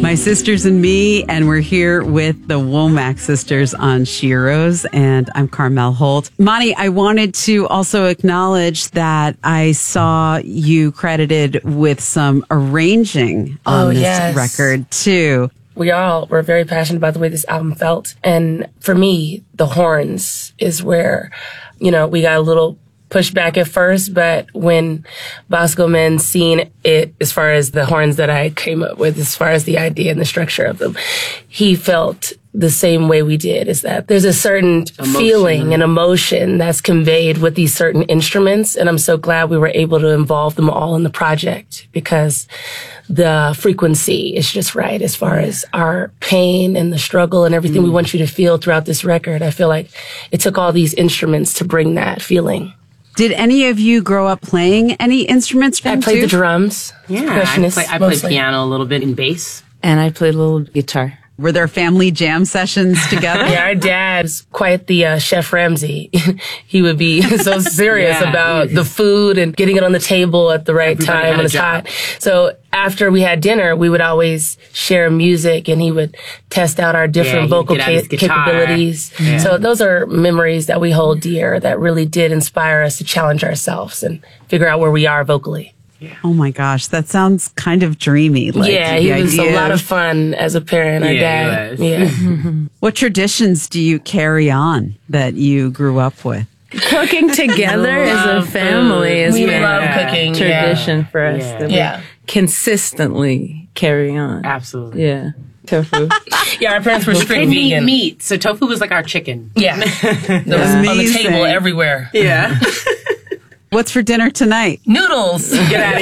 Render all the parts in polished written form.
My Sisters and Me, and we're here with the Womack sisters on Sheroes, and I'm Carmel Holt. Monty, I wanted to also acknowledge that I saw you credited with some arranging on this record, too. We're very passionate about the way this album felt. And for me, the horns is where, we got a little pushback at first, but when Bosco Men seen it, as far as the horns that I came up with, as far as the idea and the structure of them, he felt the same way we did, is that there's a certain feeling and emotion that's conveyed with these certain instruments. And I'm so glad we were able to involve them all in the project, because the frequency is just right as far as our pain and the struggle and everything we want you to feel throughout this record. I feel like it took all these instruments to bring that feeling. Did any of you grow up playing any instruments? I played the drums. Yeah, I played piano a little bit and bass. And I played a little guitar. Were there family jam sessions together? Yeah, our dad's quite the Chef Ramsay. He would be so serious about the food and getting it on the table at the right time when it's hot. So after we had dinner, we would always share music, and he would test out our different vocal capabilities. Yeah. So those are memories that we hold dear, that really did inspire us to challenge ourselves and figure out where we are vocally. Yeah. Oh my gosh, that sounds kind of dreamy. He was a lot of fun as a parent. Our dad. Yeah. What traditions do you carry on that you grew up with? Cooking together as a family has been love cooking. Tradition for us that we consistently carry on. Absolutely. Yeah. Tofu. Our parents were strict vegan. Meat, so tofu was like our chicken. Yeah. That was on the table everywhere. Yeah. What's for dinner tonight? Noodles. Get out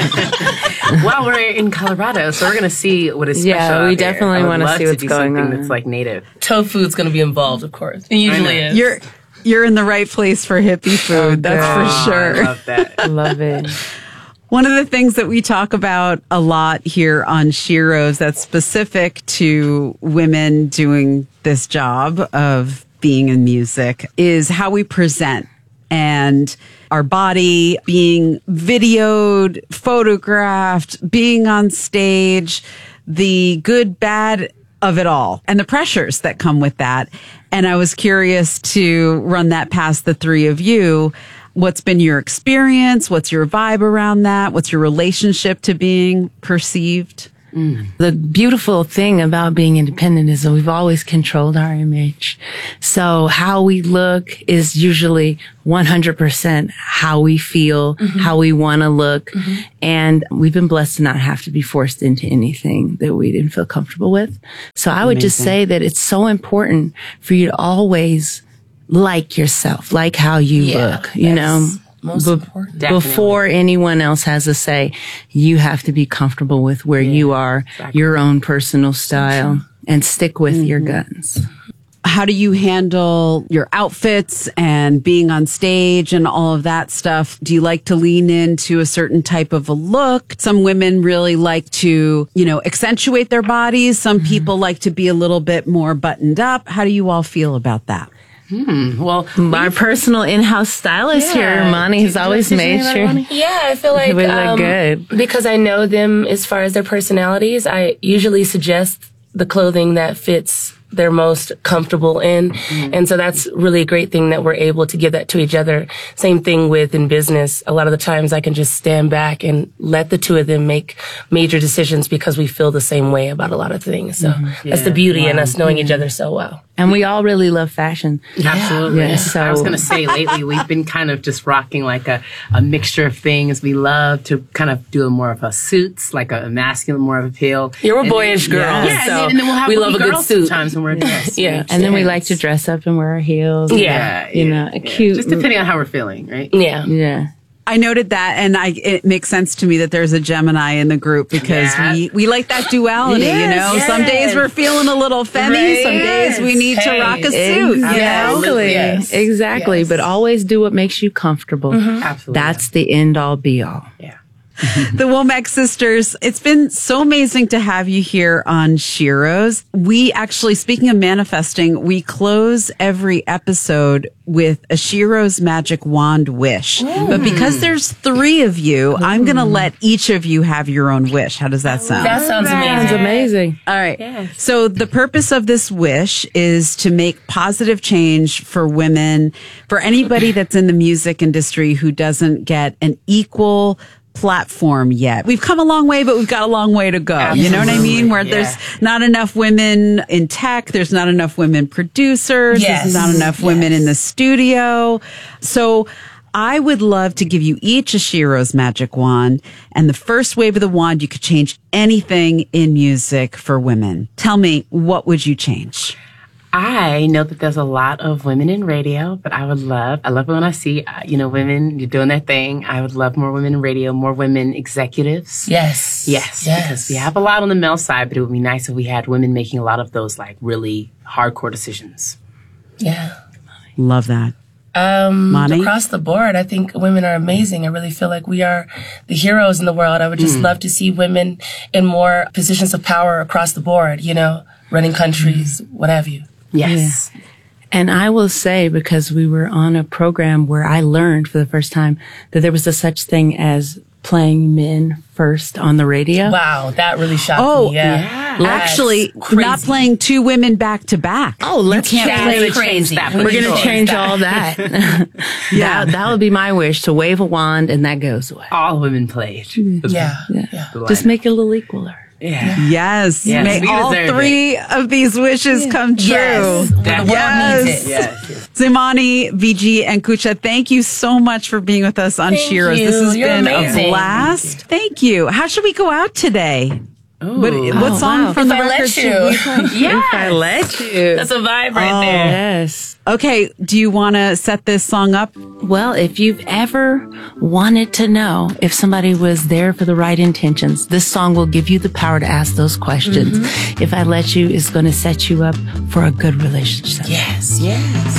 of here. Well, we're in Colorado, so we're going to see what is special. Yeah, we definitely want to see what's going on. That's like native. Tofu's going to be involved, of course. It usually is. You're in the right place for hippie food. That's for sure. I love that. I love it. One of the things that we talk about a lot here on Sheroes that's specific to women doing this job of being in music is how we present, and our body being videoed, photographed, being on stage, the good, bad of it all, and the pressures that come with that. And I was curious to run that past the three of you. What's been your experience? What's your vibe around that? What's your relationship to being perceived? The beautiful thing about being independent is that we've always controlled our image. So how we look is usually 100% how we feel, how we want to look. And we've been blessed to not have to be forced into anything that we didn't feel comfortable with. So I would just say that it's so important for you to always like yourself, like how you look, you know. Most important. Before anyone else has a say, you have to be comfortable with where you are, your own personal style, and stick with your guns. How do you handle your outfits and being on stage and all of that stuff? Do you like to lean into a certain type of a look? Some women really like to, accentuate their bodies. Some people like to be a little bit more buttoned up. How do you all feel about that? Well, our personal in-house stylist here, Monty, has always made sure. Yeah, I feel like we look good. Because I know them as far as their personalities. I usually suggest the clothing that fits they're most comfortable in. And so that's really a great thing that we're able to give that to each other. Same thing with in business. A lot of the times I can just stand back and let the two of them make major decisions because we feel the same way about a lot of things. So that's the beauty in us knowing each other so well. And we all really love fashion. Absolutely. Yeah, so I was going to say lately we've been kind of just rocking like a mixture of things. We love to kind of do more of a suits, like a masculine, more of a appeal. You're a boyish girl. Yeah, so and then we'll have we love a good suit. Sometimes when we're dressed. And then we like to dress up and wear our heels. Cute. Just depending on how we're feeling, right? Yeah. I noted that, and it makes sense to me that there's a Gemini in the group because we like that duality, Some days we're feeling a little femmy, some days we need to rock a suit, Exactly. But always do what makes you comfortable. Absolutely. That's the end all be all. Yeah. The Womack sisters, it's been so amazing to have you here on Sheroes. We actually, speaking of manifesting, we close every episode with a Sheroes magic wand wish. But because there's 3 of you, I'm going to let each of you have your own wish. How does that sound? That sounds amazing. Sounds amazing. All right. Yes. So the purpose of this wish is to make positive change for women, for anybody that's in the music industry who doesn't get an equal platform yet. We've come a long way, but we've got a long way to go. Absolutely. You know what I mean? Where Yeah. there's not enough women in tech, there's not enough women producers, Yes. there's not enough women in the studio. So I would love to give you each a Sheroes magic wand, and the first wave of the wand, you could change anything in music for women. Tell me, what would you change? I know that there's a lot of women in radio, but I love it when I see, women doing their thing. I would love more women in radio, more women executives. Yes. Yes, because we have a lot on the male side, but it would be nice if we had women making a lot of those like really hardcore decisions. Yeah. Love that. Monty? Across the board, I think women are amazing. I really feel like we are the heroes in the world. I would just love to see women in more positions of power across the board, running countries, what have you. Yes. Yeah. And I will say, because we were on a program where I learned for the first time that there was a such thing as playing men first on the radio. Wow, that really shocked me. Yeah. yeah. Actually, That's crazy. not playing 2 women back to back. Oh, let's Can't That's really crazy. change that. We We're need going to to change that. all that. Yeah. That would be my wish, to wave a wand and that goes away. All women played. Yeah. Just make it a little equaler. Yeah. Yes. Yes, May we all deserve 3 of these wishes come true. Yes. The world Yes. needs it. Yes. Zimani, VG, and Kucha, thank you so much for being with us on Thank Sheroes. you. This has You're been amazing. a blast. Thank you. How should we go out today? What Oh, song wow. from the If I let record should we play? Yeah. If I let you. That's a vibe right there. Yes. Okay, do you want to set this song up? Well, if you've ever wanted to know if somebody was there for the right intentions, this song will give you the power to ask those questions. If I Let You is going to set you up for a good relationship. Yes. Yes.